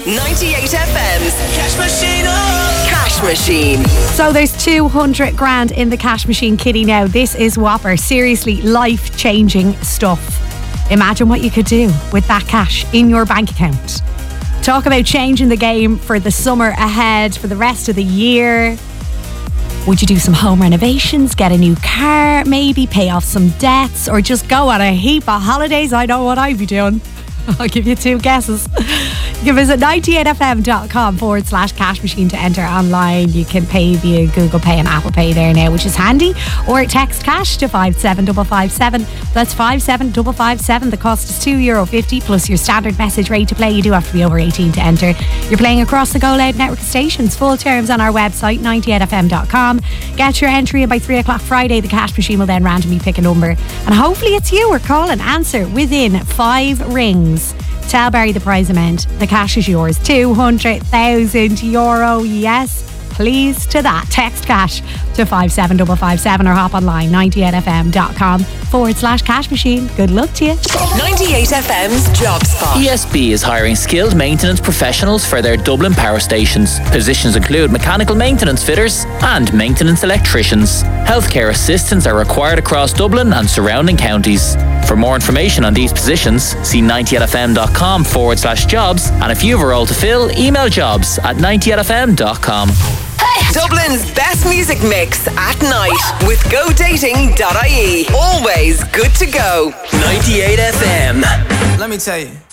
98 FM's Cash Machine. Cash Machine. So there's 200 grand in the Cash Machine kitty now. This is whopper. Seriously, life-changing stuff. Imagine what you could do with that cash in your bank account. Talk about changing the game for the summer ahead, for the rest of the year. Would you do some home renovations, get a new car, maybe pay off some debts, or just go on a heap of holidays? I know what I'd be doing. I'll give you two guesses. You can visit 98fm.com/cash machine to enter online. You can pay via Google Pay and Apple Pay there now, which is handy. Or text cash to 57557. That's 57557. The cost is €2.50 plus your standard message rate to play. You do have to be over 18 to enter. You're playing across the Go Loud network of stations. Full terms on our website, 98fm.com. Get your entry in by 3 o'clock Friday. The Cash Machine will then randomly pick a number. And hopefully it's you. We're calling. Answer within 5 rings. Tell Barry the prize amount. The cash is yours. €200,000. Yes, please to that. Text cash to 57557 or hop online 98fm.com/cash machine. Good luck to you. 98 FM's Job Spot. ESB is hiring skilled maintenance professionals for their Dublin power stations. Positions include mechanical maintenance fitters and maintenance electricians. Healthcare assistants are required across Dublin and surrounding counties. For more information on these positions, see 98fm.com/jobs, and if you have a role to fill, email jobs@98fm.com. Dublin's best music mix at night with GoDating.ie. Always good to go. 98 FM. Let me tell you.